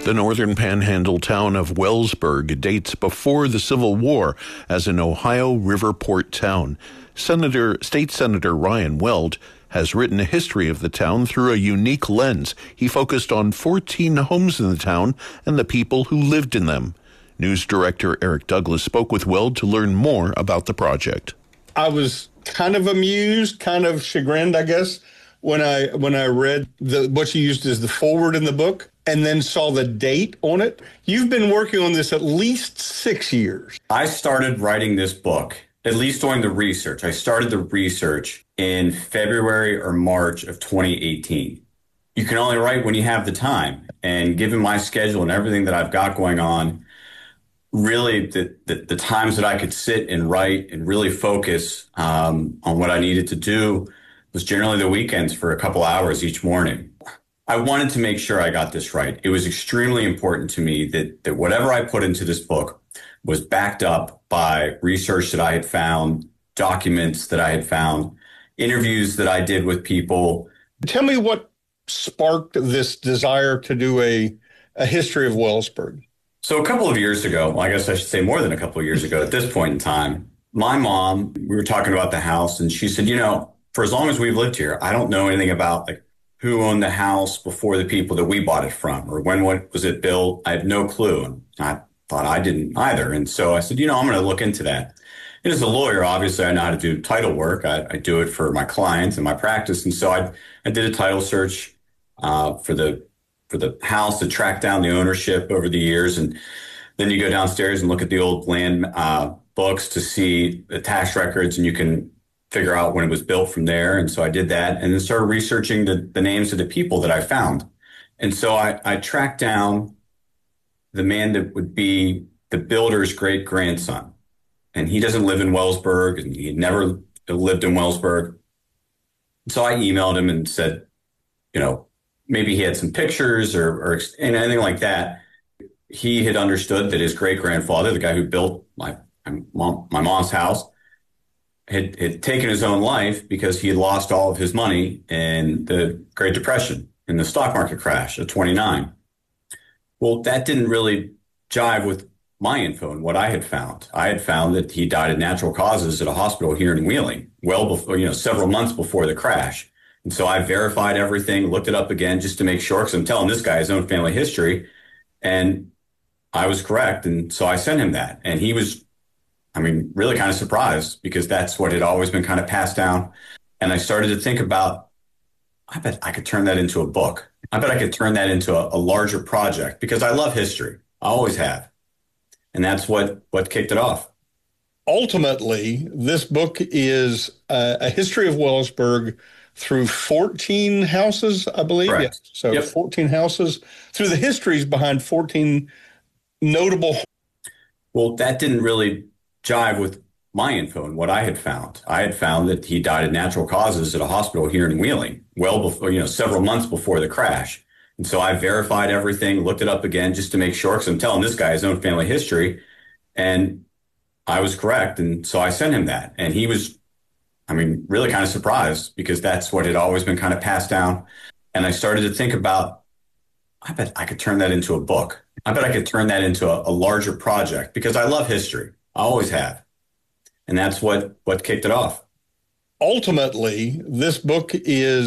The northern panhandle town of Wellsburg dates before the Civil War as an Ohio river port town. State Senator Ryan Weld has written a history of the town through a unique lens. He focused on 14 homes in the town and the people who lived in them. News director Eric Douglas spoke with Weld to learn more about the project. I was kind of amused, kind of chagrined, I guess, when I read what you used as the foreword in the book and then saw the date on it. You've been working on this at least 6 years. I started writing this book, at least doing the research. I started the research in February or March of 2018. You can only write when you have the time. And given my schedule and everything that I've got going on, really the times that I could sit and write and really focus on what I needed to do was generally the weekends for a couple hours each morning. I wanted to make sure I got this right. It was extremely important to me that whatever I put into this book was backed up by research that I had found, documents that I had found, interviews that I did with people. Tell me what sparked this desire to do a history of Wellsburg. So a couple of years ago, well, I guess I should say more than a couple of years ago at this point in time, my mom, we were talking about the house and she said, for as long as we've lived here, I don't know anything about who owned the house before the people that we bought it from, or when was it built? I have no clue. And I thought I didn't either. And so I said, I'm going to look into that. And as a lawyer, obviously, I know how to do title work. I do it for my clients and my practice. And so I did a title search for the house to track down the ownership over the years. And then you go downstairs and look at the old land books to see the tax records, and you can figure out when it was built from there. And so I did that and then started researching the names of the people that I found. And so I tracked down the man that would be the builder's great grandson. And he doesn't live in Wellsburg, and he had never lived in Wellsburg. So I emailed him and said, maybe he had some pictures or anything like that. He had understood that his great grandfather, the guy who built my mom's house, had taken his own life because he had lost all of his money in the Great Depression, in the stock market crash of 29. Well, that didn't really jive with my info and what I had found. I had found that he died of natural causes at a hospital here in Wheeling, well before, several months before the crash. And so I verified everything, looked it up again just to make sure, because I'm telling this guy his own family history. And I was correct. And so I sent him that. And he was, really kind of surprised, because that's what had always been kind of passed down. And I started to think about, I bet I could turn that into a book. I bet I could turn that into a larger project, because I love history. I always have. And that's what kicked it off. Ultimately, this book is a history of Wellsburg through 14 houses, I believe. Correct. Yes. So yep. 14 houses through the histories behind 14 notable. Well, that didn't really jive with my info and what I had found. I had found that he died of natural causes at a hospital here in Wheeling, well before, several months before the crash. And so I verified everything, looked it up again just to make sure, because I'm telling this guy his own family history. And I was correct. And so I sent him that. And he was, really kind of surprised, because that's what had always been kind of passed down. And I started to think about, I bet I could turn that into a book. I bet I could turn that into a larger project, because I love history. I always have. And that's what kicked it off. Ultimately, this book is